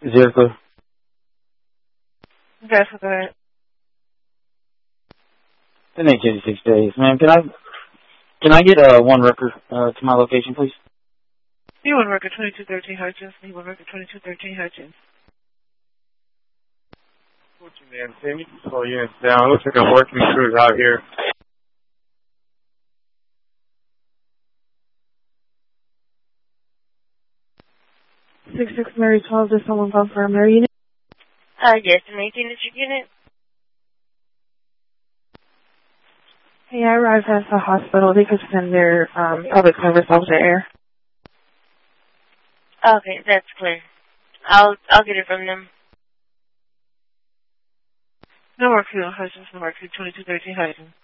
Zero code. Okay, so go ahead. 10-8-86 days. Ma'am, can I get one record to my location, please? You1 record 2213 Hutchins. You1 record 2213 Hutchins. What's your name? Sammy? Oh, yeah, it's down. Looks like a working crew out here. 66 Mary 12, does someone call for a Mary unit? Yes, the maintain district unit. Hey, I arrived at the hospital. They could send their public service officer air. Okay, that's clear. I'll get it from them. No work for Hutchins, no work for 2213 Hutchins.